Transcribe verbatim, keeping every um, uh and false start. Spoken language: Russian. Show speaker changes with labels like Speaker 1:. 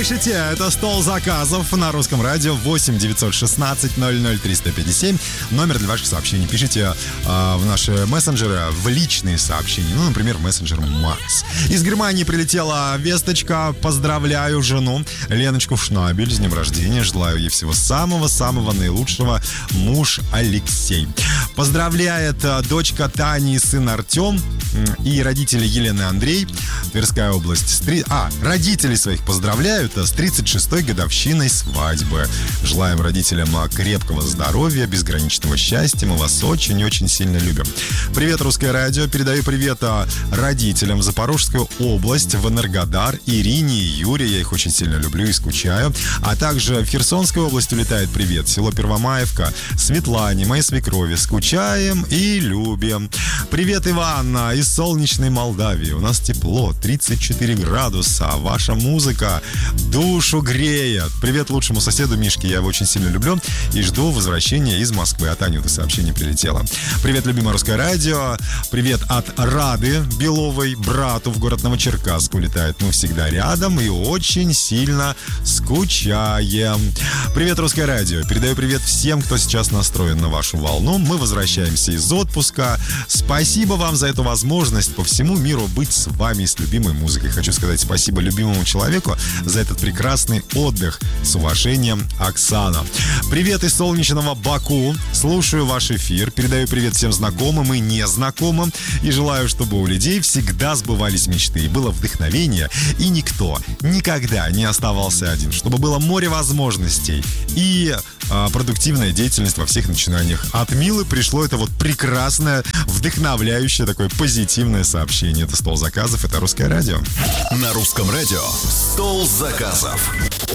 Speaker 1: Пишите, это стол заказов на русском радио восемь девятьсот шестнадцать ноль ноль триста пятьдесят семь. Номер для ваших сообщений. Пишите э, в наши мессенджеры, в личные сообщения. Ну, например, в мессенджер Макс. Из Германии прилетела весточка. Поздравляю жену Леночку Шнабель с днем рождения. Желаю ей всего самого-самого наилучшего. Муж Алексей. Поздравляет э, дочка Таня и сын Артем и родители Елены и Андрей. Тверская область. С три... А, родителей своих поздравляют с тридцать шестой годовщиной свадьбы. Желаем родителям крепкого здоровья, безграничного счастья. Мы вас очень-очень сильно любим. Привет, Русское радио. Передаю привет родителям в Запорожскую область, в Энергодар, Ирине и Юре. Я их очень сильно люблю и скучаю. А также в Херсонскую область улетает привет. Село Первомаевка, Светлане, моей свекрови. Скучаем и любим. Привет, Иван, из солнечной Молдавии. У нас тепло, тридцать четыре градуса. Ваша музыка душу греет. Привет лучшему соседу Мишке. Я его очень сильно люблю и жду возвращения из Москвы. От Анюты сообщение прилетело. Привет, любимое Русское радио. Привет от Рады Беловой, брату в город Новочеркасск улетает. Мы всегда рядом и очень сильно скучаем. Привет, Русское радио. Передаю привет всем, кто сейчас настроен на вашу волну. Мы возвращаемся из отпуска. Спасибо вам за эту возможность по всему миру быть с вами и с любимой музыкой. Хочу сказать спасибо любимому человеку за этот прекрасный отдых. С уважением, Оксана. Привет из солнечного Баку. Слушаю ваш эфир. Передаю привет всем знакомым и незнакомым. И желаю, чтобы у людей всегда сбывались мечты. И было вдохновение. И никто никогда не оставался один. Чтобы было море возможностей. И а, продуктивная деятельность во всех начинаниях. От Милы пришло это вот прекрасное, вдохновляющее, такое позитивное сообщение. Это стол заказов, это Русское радио.
Speaker 2: На Русском радио стол заказов.